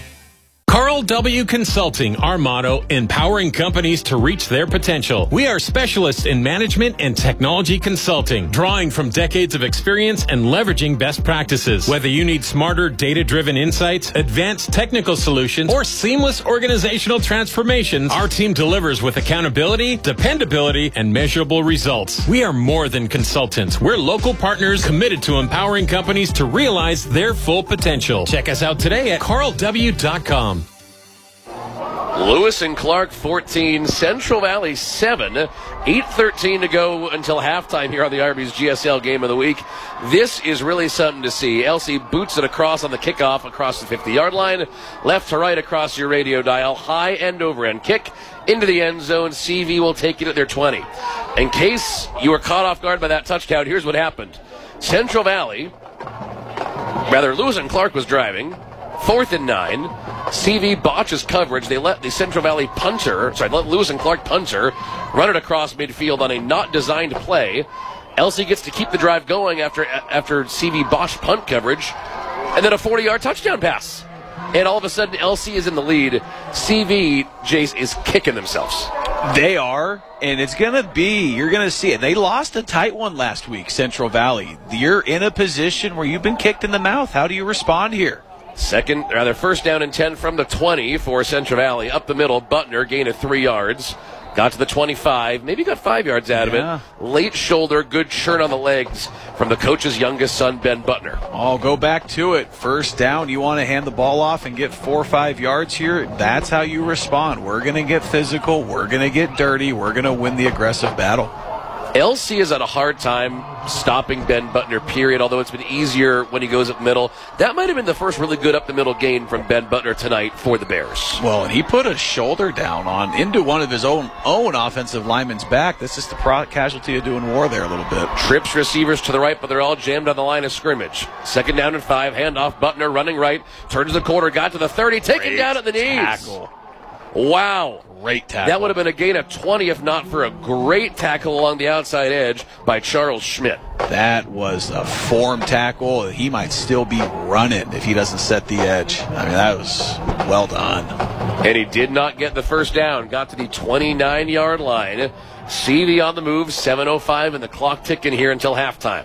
Carl W. Consulting, our motto, empowering companies to reach their potential. We are specialists in management and technology consulting, drawing from decades of experience and leveraging best practices. Whether you need smarter, data-driven insights, advanced technical solutions, or seamless organizational transformations, our team delivers with accountability, dependability, and measurable results. We are more than consultants. We're local partners committed to empowering companies to realize their full potential. Check us out today at carl w dot com. Lewis and Clark fourteen, Central Valley seven, eight thirteen to go until halftime here on the Arby's G S L Game of the Week. This is really something to see. L C boots it across on the kickoff across the fifty-yard line, left to right across your radio dial, high end over end kick into the end zone. C V will take it at their twenty. In case you were caught off guard by that touchdown, here's what happened. Central Valley, rather Lewis and Clark was driving, fourth and nine. C V botches coverage. They let the Central Valley punter, sorry, let Lewis and Clark punter run it across midfield on a not designed play. L C gets to keep the drive going after after C V botched punt coverage, and then a forty-yard touchdown pass. And all of a sudden, L C is in the lead. C V, Jace, is kicking themselves. They are, and it's going to be, you're going to see it. They lost a tight one last week, Central Valley. You're in a position where you've been kicked in the mouth. How do you respond here? Second, rather, first down and ten from the twenty for Central Valley. Up the middle, Butner, gain of three yards. Got to the twenty-five, maybe got five yards out yeah. of it. Late shoulder, good churn on the legs from the coach's youngest son, Ben Butner. Oh, go back to it. First down, you want to hand the ball off and get four or five yards here? That's how you respond. We're going to get physical. We're going to get dirty. We're going to win the aggressive battle. L C has had a hard time stopping Ben Butner, period, although it's been easier when he goes up middle. That might have been the first really good up-the-middle gain from Ben Butner tonight for the Bears. Well, and he put a shoulder down on into one of his own own offensive linemen's back. This is the pro- casualty of doing war there a little bit. Trips receivers to the right, but they're all jammed on the line of scrimmage. Second down and five, handoff, Butner running right, turns the corner, got to the thirty, taken Great down at the knees. Tackle. Wow. Great tackle. That would have been a gain of twenty if not for a great tackle along the outside edge by Charles Schmidt. That was a form tackle. He might still be running if he doesn't set the edge. I mean, that was well done. And he did not get the first down. Got to the twenty-nine-yard line. C V on the move, seven oh five, and the clock ticking here until halftime.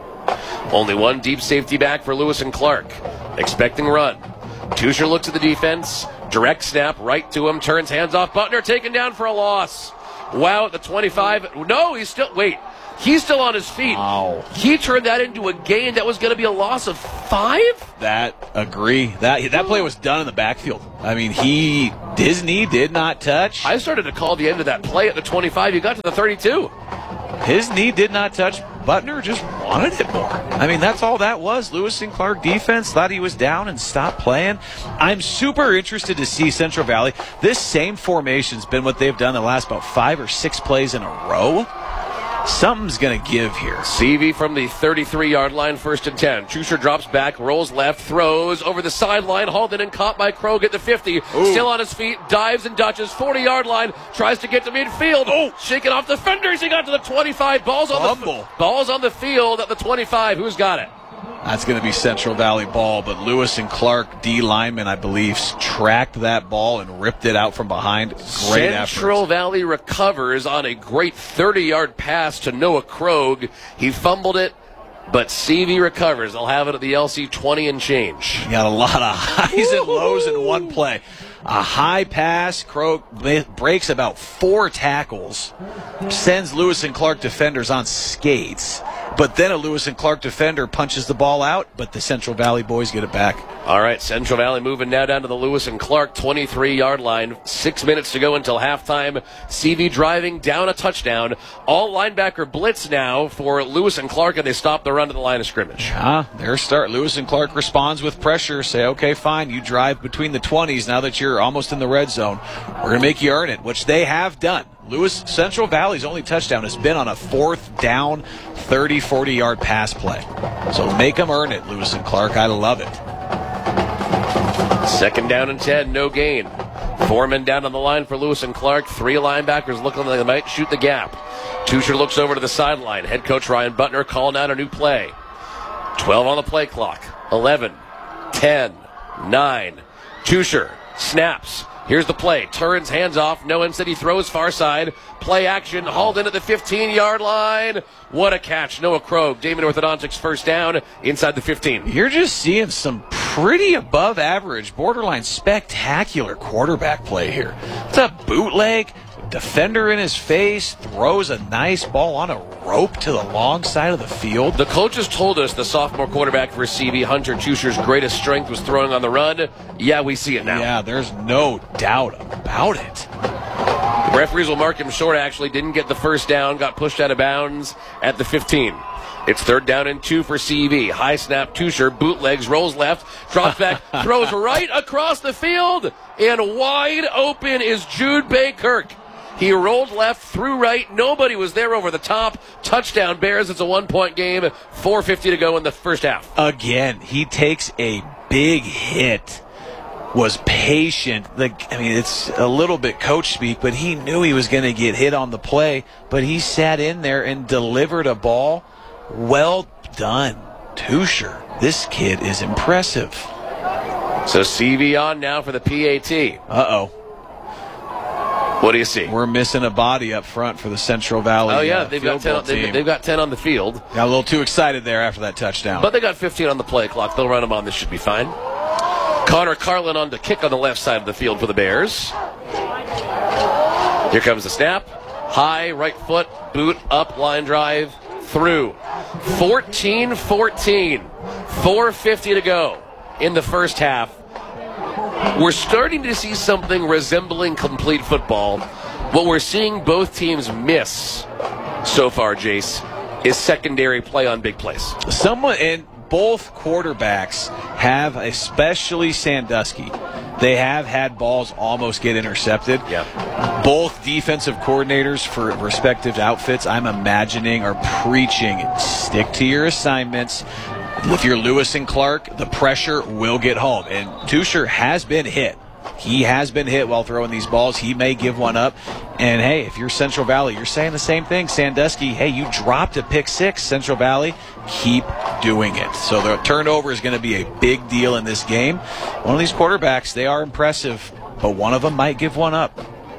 Only one deep safety back for Lewis and Clark. Expecting run. Tusher looks at the defense. Direct snap right to him. Turns hands off. Butner taken down for a loss. Wow, at the twenty-five. No, he's still... Wait. He's still on his feet. Wow. He turned that into a gain that was going to be a loss of five? That, agree. That that play was done in the backfield. I mean, he... Disney did not touch. I started to call the end of that play at the twenty-five. He got to the thirty-two. His knee did not touch. Butner just wanted it more. I mean, that's all that was. Lewis and Clark defense thought he was down and stopped playing. I'm super interested to see Central Valley. This same formation's been what they've done the last about five or six plays in a row. Something's going to give here. C V from the thirty-three-yard line, first and ten. Chusher drops back, rolls left, throws over the sideline, hauled in and caught by Krogh at the fifty. Ooh. Still on his feet, dives and dodges, forty-yard line, tries to get to midfield. Oh, shaking off defenders. He got to the twenty-five. Balls on Fumble. the balls on the field at the twenty-five. Who's got it? That's going to be Central Valley ball, but Lewis and Clark, D lineman, I believe, tracked that ball and ripped it out from behind. Great Central efforts. Valley recovers on a great thirty-yard pass to Noah Krogh. He fumbled it, but C V recovers. They'll have it at the L C twenty and change. He got a lot of highs and lows in one play. A high pass, Krogh breaks about four tackles, sends Lewis and Clark defenders on skates. But then a Lewis and Clark defender punches the ball out, but the Central Valley boys get it back. All right, Central Valley moving now down to the Lewis and Clark twenty-three-yard line. Six minutes to go until halftime. C V driving down a touchdown. All linebacker blitz now for Lewis and Clark, and they stop the run to the line of scrimmage. Yeah, their start. Lewis and Clark responds with pressure. Say, okay, fine, you drive between the twenties now that you're almost in the red zone. We're going to make you earn it, which they have done. Lewis, Central Valley's only touchdown has been on a fourth down, thirty, forty-yard pass play. So make them earn it, Lewis and Clark. I love it. Second down and ten, no gain. Four men down on the line for Lewis and Clark. Three linebackers looking like they might shoot the gap. Tusher looks over to the sideline. Head coach Ryan Butner calling out a new play. twelve on the play clock. eleven, ten, nine. Tusher snaps. Here's the play. Turns, hands off. No one said he throws far side. Play action. Hauled in at the fifteen-yard line. What a catch. Noah Krogh. Damon Orthodontics first down inside the fifteen. You're just seeing some pretty above average, borderline spectacular quarterback play here. It's a bootleg. Defender in his face, throws a nice ball on a rope to the long side of the field. The coaches told us the sophomore quarterback for C V, Hunter Tusher's greatest strength was throwing on the run. Yeah, we see it now. Yeah, there's no doubt about it. The referees will mark him short, actually. Didn't get the first down, got pushed out of bounds at the fifteen. It's third down and two for C V. High snap, Tusher, bootlegs, rolls left, drops back, throws right across the field, and wide open is Jude Baykirk. He rolled left, threw right. Nobody was there over the top. Touchdown Bears. It's a one-point game. four fifty to go in the first half. Again, he takes a big hit. Was patient. Like, I mean, it's a little bit coach speak, but he knew he was going to get hit on the play. But he sat in there and delivered a ball. Well done, Tusher. This kid is impressive. So C V on now for the P A T. Uh-oh. What do you see? We're missing a body up front for the Central Valley. Oh, yeah, uh, they've, got ten on, they've, they've got ten on the field. Got a little too excited there after that touchdown. But they got fifteen on the play clock. They'll run them on. This should be fine. Connor Carlin on to kick on the left side of the field for the Bears. Here comes the snap. High, right foot, boot, up, line drive, through. fourteen fourteen. four fifty to go in the first half. We're starting to see something resembling complete football. What we're seeing both teams miss so far, Jace, is secondary play on big plays. Someone and both quarterbacks have, especially Sandusky, they have had balls almost get intercepted. Yeah. Both defensive coordinators for respective outfits, I'm imagining, are preaching, stick to your assignments. If you're Lewis and Clark, the pressure will get home. And Tusher has been hit. He has been hit while throwing these balls. He may give one up. And, hey, if you're Central Valley, you're saying the same thing. Sandusky, hey, you dropped a pick six. Central Valley, keep doing it. So the turnover is going to be a big deal in this game. One of these quarterbacks, they are impressive, but one of them might give one up.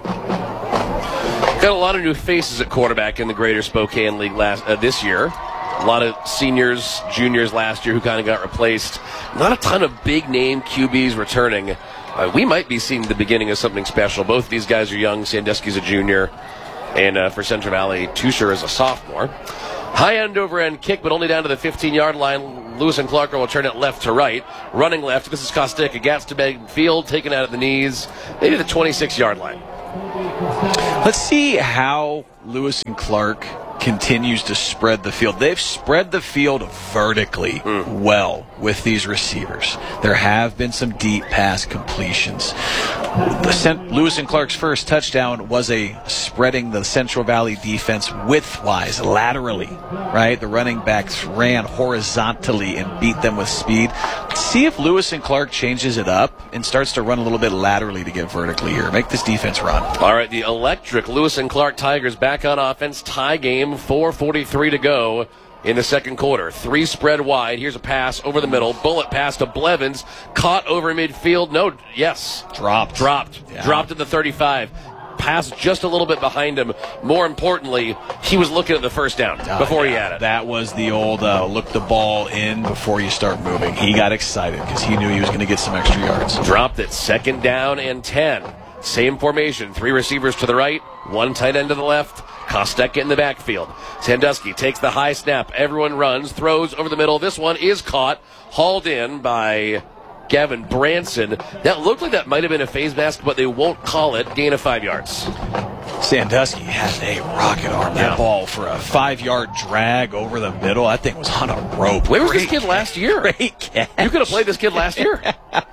Got a lot of new faces at quarterback in the Greater Spokane League last uh, this year. A lot of seniors, juniors last year who kind of got replaced. Not a ton of big-name Q Bs returning. Uh, we might be seeing the beginning of something special. Both of these guys are young. Sandusky's a junior. And uh, for Central Valley, Tusher is a sophomore. High end over end kick, but only down to the fifteen-yard line. Lewis and Clark will turn it left to right. Running left, this is Kostek. Gets to big field, taken out at the knees. Maybe the twenty-six-yard line. Let's see how Lewis and Clark continues to spread the field. They've spread the field vertically mm. well with these receivers. There have been some deep pass completions. The Lewis and Clark's first touchdown was a spreading the Central Valley defense widthwise, laterally, right? The running backs ran horizontally and beat them with speed. See if Lewis and Clark changes it up and starts to run a little bit laterally to get vertically here. Make this defense run. All right, the electric Lewis and Clark Tigers back on offense. Tie game, four forty-three to go in the second quarter. Three spread wide. Here's a pass over the middle. Bullet pass to Blevins. Caught over midfield. No, yes. Dropped. Dropped. Yeah. Dropped at the thirty-five. Pass just a little bit behind him. More importantly, he was looking at the first down uh, before yeah, he had it. That was the old uh, look the ball in before you start moving. He got excited because he knew he was going to get some extra yards. Dropped it. Second down and ten. Same formation. Three receivers to the right. One tight end to the left. Kostek in the backfield. Sandusky takes the high snap. Everyone runs. Throws over the middle. This one is caught. Hauled in by Gavin Branson. That looked like that might have been a phase mask, but they won't call it. Gain of five yards. Sandusky had a rocket arm that yeah. ball for a five-yard drag over the middle. That thing was on a rope. Where was Great this kid catch. last year? Great catch. You could have played this kid last year.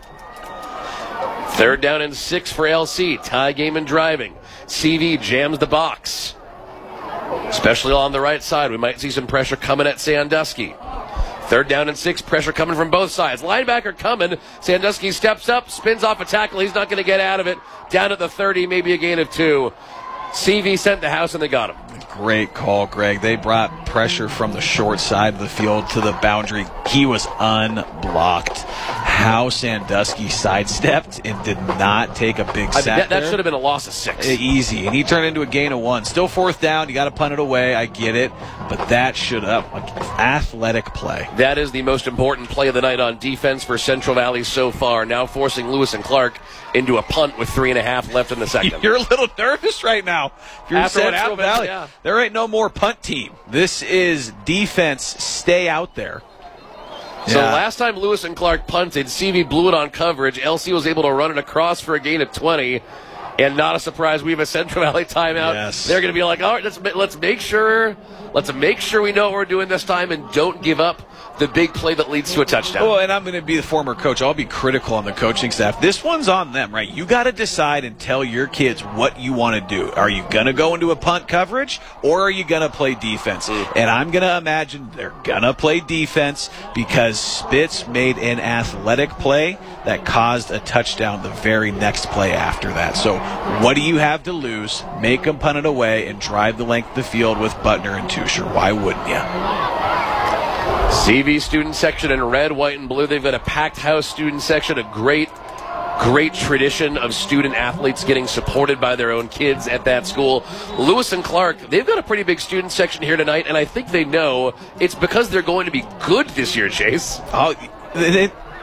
Third down and six for L C. Tie game and driving. C V jams the box. Especially on the right side. We might see some pressure coming at Sandusky. Third down and six. Pressure coming from both sides. Linebacker coming. Sandusky steps up. Spins off a tackle. He's not going to get out of it. Down at the thirty. Maybe a gain of two. C V sent the house and they got him. Great call, Greg. They brought pressure from the short side of the field to the boundary. He was unblocked. How Sandusky sidestepped and did not take a big sack. I mean, that, that there. should have been a loss of six. Easy. And he turned into a gain of one. Still fourth down. You got to punt it away. I get it. But that should have like, athletic play. That is the most important play of the night on defense for Central Valley so far. Now forcing Lewis and Clark into a punt with three and a half left in the second. You're a little nervous right now. If you're After what Central happened, Valley. yeah. There ain't no more punt team. This is defense. Stay out there. So yeah. last time Lewis and Clark punted, C V blew it on coverage. L C was able to run it across for a gain of twenty. And not a surprise, we have a Central Valley timeout. Yes. They're going to be like, all right, let's let's make sure, let's make sure we know what we're doing this time, and don't give up the big play that leads to a touchdown. Well, and I'm going to be the former coach. I'll be critical on the coaching staff. This one's on them, right? You got to decide and tell your kids what you want to do. Are you going to go into a punt coverage, or are you going to play defense? Mm. And I'm going to imagine they're going to play defense because Spitz made an athletic play that caused a touchdown the very next play after that. So what do you have to lose? Make them punt it away and drive the length of the field with Butner and Tusher. Why wouldn't you? C V student section in red, white, and blue. They've got a packed house student section, a great, great tradition of student athletes getting supported by their own kids at that school. Lewis and Clark, they've got a pretty big student section here tonight, and I think they know it's because they're going to be good this year, Chase. Oh, it,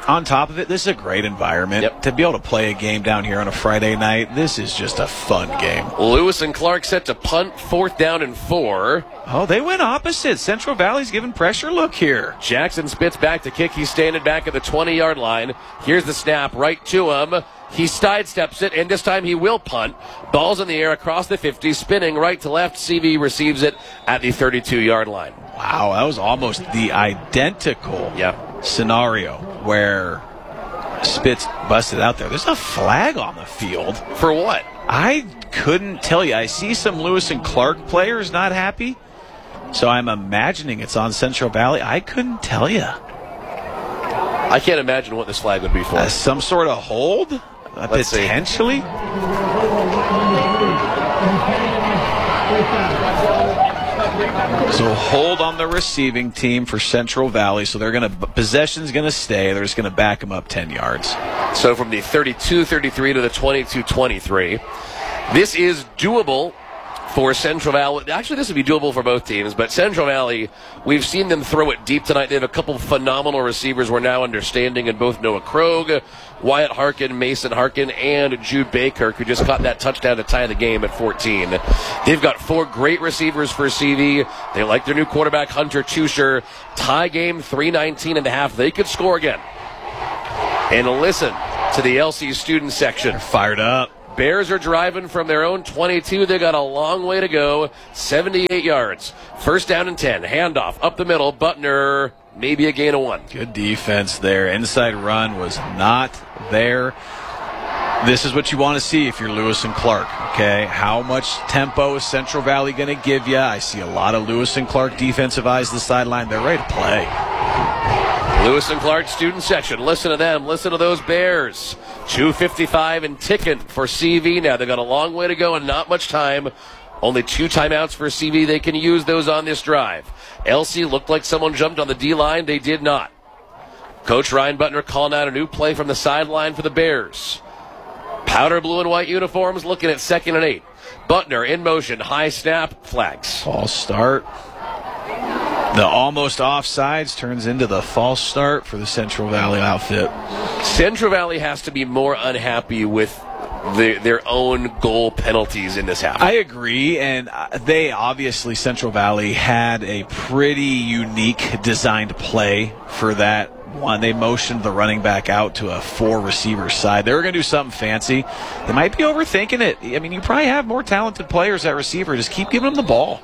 on top of it, this is a great environment. Yep. To be able to play a game down here on a Friday night, this is just a fun game. Lewis and Clark set to punt, fourth down and four. Oh, they went opposite. Central Valley's giving pressure. Look here. Jackson Spitz back to kick. He's standing back at the twenty-yard line. Here's the snap right to him. He sidesteps it, and this time he will punt. Ball's in the air across the fifty, spinning right to left. C V receives it at the thirty-two-yard line. Wow, that was almost the identical yeah. scenario where Spitz busted out there. There's a flag on the field. For what? I couldn't tell you. I see some Lewis and Clark players not happy, so I'm imagining it's on Central Valley. I couldn't tell you. I can't imagine what this flag would be for. Uh, some sort of hold? Uh, Let's potentially? See. So hold on the receiving team for Central Valley. So they're going to possession's going to stay. They're just going to back them up ten yards. So from the thirty-two thirty-three to the twenty-two twenty-three. This is doable for Central Valley. Actually, this would be doable for both teams, but Central Valley, we've seen them throw it deep tonight. They have a couple phenomenal receivers we're now understanding in both Noah Krogh, Wyatt Harkin, Mason Harkin, and Jude Baker, who just caught that touchdown to tie the game at fourteen. They've got four great receivers for C V. They like their new quarterback, Hunter Tusher. Tie game, three nineteen and a half. They could score again. And listen to the L C student section. They're fired up. Bears are driving from their own twenty-two. They got a long way to go. seventy-eight yards. First down and ten. Handoff up the middle. Butner, maybe a gain of one. Good defense there. Inside run was not there. This is what you want to see if you're Lewis and Clark, okay? How much tempo is Central Valley going to give you? I see a lot of Lewis and Clark defensive eyes the sideline. They're ready to play. Lewis and Clark student section. Listen to them. Listen to those Bears. two fifty-five and ticking for C V now. They've got a long way to go and not much time. Only two timeouts for C V. They can use those on this drive. L C looked like someone jumped on the D-line. They did not. Coach Ryan Butner calling out a new play from the sideline for the Bears. Powder blue and white uniforms looking at second and eight. Butner in motion. High snap. Flags. False start. The almost offsides turns into the false start for the Central Valley outfit. Central Valley has to be more unhappy with the, their own goal penalties in this half. I agree, and they obviously, Central Valley, had a pretty unique designed play for that one. They motioned the running back out to a four-receiver side. They were going to do something fancy. They might be overthinking it. I mean, you probably have more talented players at receiver. Just keep giving them the ball.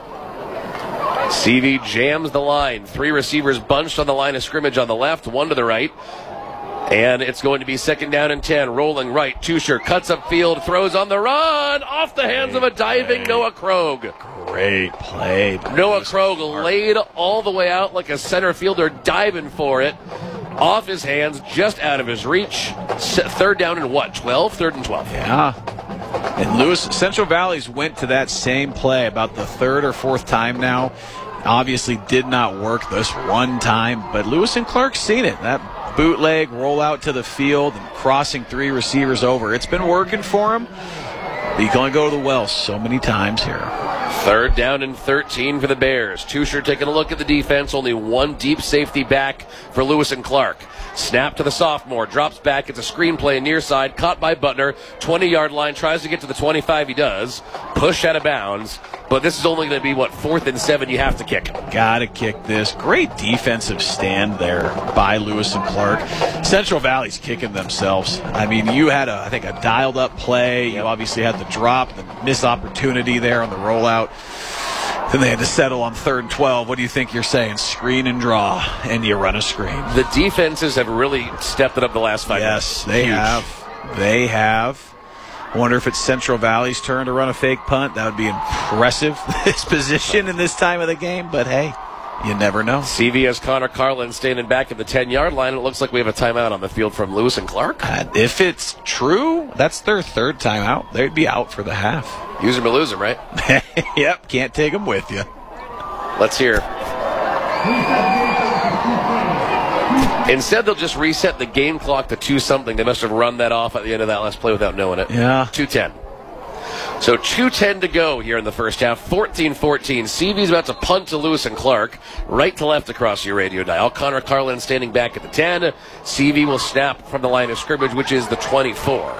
C V jams the line. Three receivers bunched on the line of scrimmage on the left, one to the right. And it's going to be second down and ten. Rolling right. Tusher cuts up field, throws on the run. Off the hands of a diving Noah Krogh. Great play. Noah Krogh laid all the way out like a center fielder diving for it. Off his hands, just out of his reach. Third down and what, twelve? Third and twelve. Yeah. And Lewis, Central Valley's went to that same play about the third or fourth time now. Obviously did not work this one time, but Lewis and Clark's seen it. That bootleg roll out to the field and crossing three receivers over. It's been working for him. But you can only go to the well so many times here. Third down and thirteen for the Bears. Tusher taking a look at the defense. Only one deep safety back for Lewis and Clark. Snap to the sophomore. Drops back. It's a screenplay near side. Caught by Butner. twenty-yard line. Tries to get to the twenty-five. He does. Push out of bounds. But this is only going to be, what, fourth and seven you have to kick. Gotta kick this. Great defensive stand there by Lewis and Clark. Central Valley's kicking themselves. I mean, you had, a, I think, a dialed-up play. You obviously had the drop, the missed opportunity there on the rollout. Then they had to settle on third and twelve. What do you think you're saying? Screen and draw, and you run a screen. The defenses have really stepped it up the last five yes, minutes. Yes, they Huge. have. They have. I wonder if it's Central Valley's turn to run a fake punt. That would be impressive, this position in this time of the game. But, hey, you never know. C V has Connor Carlin standing back at the ten-yard line. It looks like we have a timeout on the field from Lewis and Clark. Uh, if it's true, that's their third timeout. They'd be out for the half. Use them or lose them, right? Yep, can't take them with you. Let's hear. Instead, they'll just reset the game clock to two something. They must have run that off at the end of that last play without knowing it. Yeah. two ten. So two ten to go here in the first half. fourteen fourteen. C V's about to punt to Lewis and Clark. Right to left across your radio dial. Connor Carlin standing back at the ten. C V will snap from the line of scrimmage, which is the twenty-four.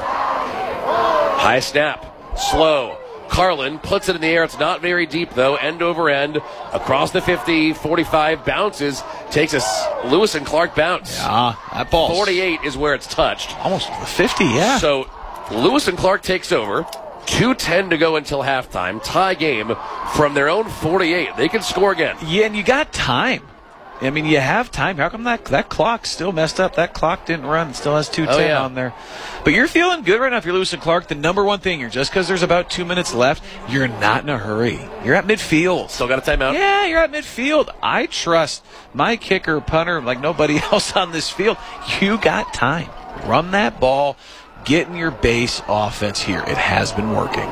High snap. Slow. Carlin puts it in the air. It's not very deep, though. End over end. Across the fifty, forty-five, bounces. Takes a Lewis and Clark bounce. Yeah, that ball. forty-eight is where it's touched. Almost the fifty, yeah. So Lewis and Clark takes over. two ten to go until halftime. Tie game from their own forty-eight. They can score again. Yeah, and you got time. I mean, you have time. How come that that clock's still messed up? That clock didn't run. It still has two ten oh, yeah. on there. But you're feeling good right now if you're Lewis and Clark. The number one thing, you're just because there's about two minutes left, you're not in a hurry. You're at midfield. Still got a timeout? Yeah, you're at midfield. I trust my kicker, punter, like nobody else on this field. You got time. Run that ball. Get in your base offense here. It has been working.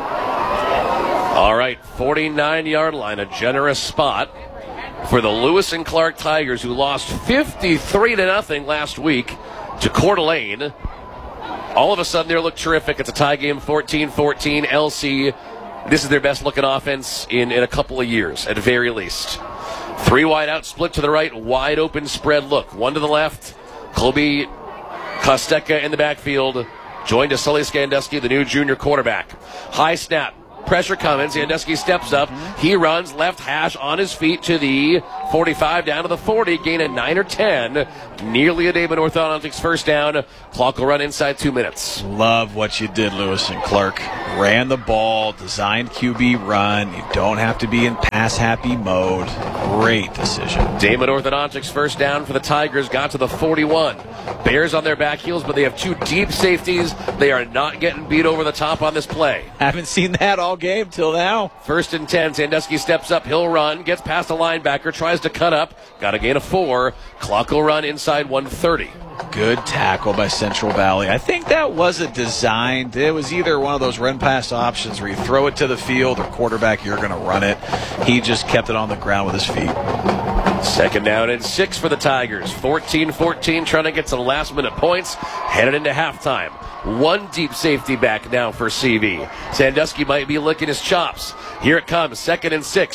All right, forty-nine-yard line, a generous spot for the Lewis and Clark Tigers, who lost fifty-three to nothing last week to Coeur d'Alene. All of a sudden, they look terrific. It's a tie game, fourteen fourteen. L C, this is their best-looking offense in, in a couple of years, at the very least. Three wide out, split to the right, wide open spread look. One to the left, Colby Kostecka in the backfield, joined to Sully Skandeski, the new junior quarterback. High snap. Pressure coming. Sandusky steps up. He runs left hash on his feet to the forty-five, down to the forty. Gain a nine or ten. Nearly a Damon Orthodontics first down. Clock will run inside two minutes. Love what you did, Lewis and Clark. Ran the ball, designed Q B run. You don't have to be in pass-happy mode. Great decision. Damon Orthodontics first down for the Tigers. Got to the forty-one. Bears on their back heels, but they have two deep safeties. They are not getting beat over the top on this play. Haven't seen that all game till now. First and ten. Sandusky steps up. He'll run. Gets past the linebacker. Tries to cut up. Got a gain of four. Clock will run inside one thirty. Good tackle by Central Valley. I think that was a design. It was either one of those run-pass options where you throw it to the field or quarterback, you're going to run it. He just kept it on the ground with his feet. Second down and six for the Tigers. fourteen fourteen, trying to get some last-minute points. Headed into halftime. One deep safety back now for C V. Sandusky might be licking his chops. Here it comes, second and six.